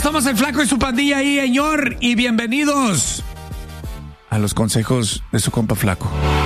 Somos el Flaco y su pandilla ahí, señor, y bienvenidos a los consejos de su compa Flaco.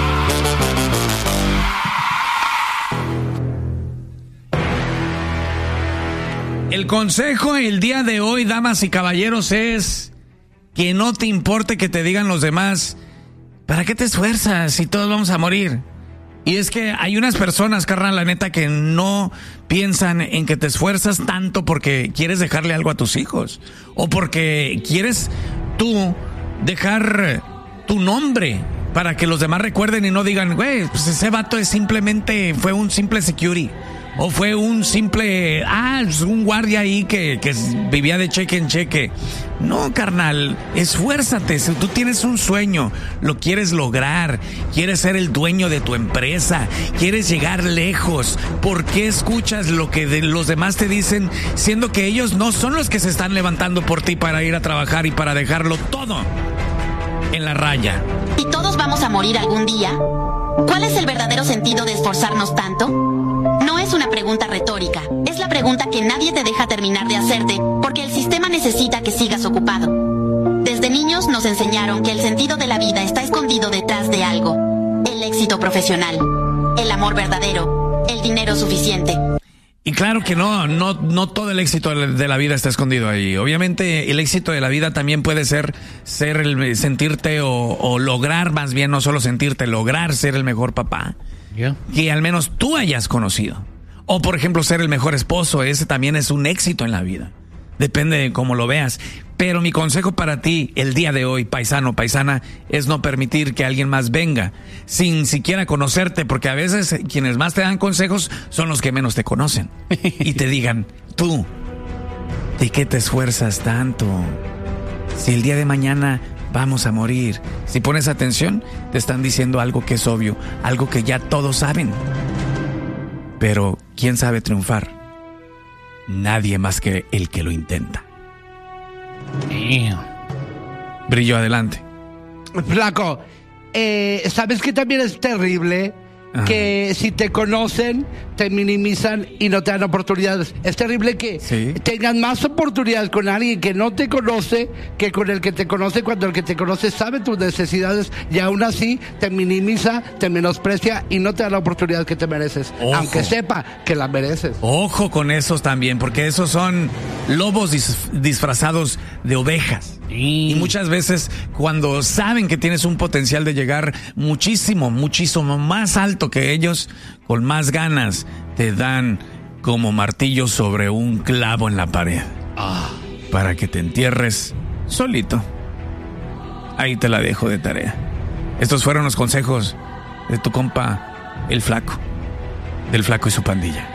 El consejo el día de hoy, damas y caballeros, es que no te importe que te digan los demás, ¿para qué te esfuerzas si todos vamos a morir? Y es que hay unas personas, carnal, la neta, que no piensan en que te esfuerzas tanto porque quieres dejarle algo a tus hijos. O porque quieres tú dejar tu nombre para que los demás recuerden y no digan, güey, pues ese vato fue un simple security. O fue un simple, un guardia ahí que vivía de cheque en cheque. No, carnal, esfuérzate. Si tú tienes un sueño, lo quieres lograr, quieres ser el dueño de tu empresa, quieres llegar lejos, ¿por qué escuchas lo que los demás te dicen, siendo que ellos no son los que se están levantando por ti para ir a trabajar y para dejarlo todo en la raya? ¿Y todos vamos a morir algún día? ¿Cuál es el verdadero sentido de esforzarnos tanto? No es una pregunta retórica, es la pregunta que nadie te deja terminar de hacerte, porque el sistema necesita que sigas ocupado. Desde niños nos enseñaron que el sentido de la vida está escondido detrás de algo: el éxito profesional, el amor verdadero, el dinero suficiente. Y claro que no todo el éxito de la vida está escondido ahí. Obviamente el éxito de la vida también puede ser el sentirte o lograr, más bien no solo sentirte, lograr ser el mejor papá. Yeah. Que al menos tú hayas conocido. O por ejemplo ser el mejor esposo, ese también es un éxito en la vida. Depende de cómo lo veas. Pero mi consejo para ti el día de hoy, paisano, paisana, es no permitir que alguien más venga sin siquiera conocerte, porque a veces quienes más te dan consejos son los que menos te conocen. Y te digan, tú, ¿de qué te esfuerzas tanto? Si el día de mañana vamos a morir. Si pones atención, te están diciendo algo que es obvio, algo que ya todos saben. Pero, ¿quién sabe triunfar? Nadie más que el que lo intenta. Brillo, adelante. Flaco, ¿sabes que también es terrible? Ajá. Que si te conocen, te minimizan y no te dan oportunidades. Es terrible que tengan más oportunidades con alguien que no te conoce que con el que te conoce, cuando el que te conoce sabe tus necesidades y aún así te minimiza, te menosprecia y no te da la oportunidad que te mereces. Ojo. Aunque sepa que la mereces. Ojo con esos también, porque esos son lobos disfrazados de ovejas. Y muchas veces cuando saben que tienes un potencial de llegar muchísimo más alto que ellos, con más ganas te dan como martillo sobre un clavo en la pared para que te entierres solito. Ahí te la dejo de tarea. Estos fueron los consejos de tu compa el Flaco, del Flaco y su pandilla.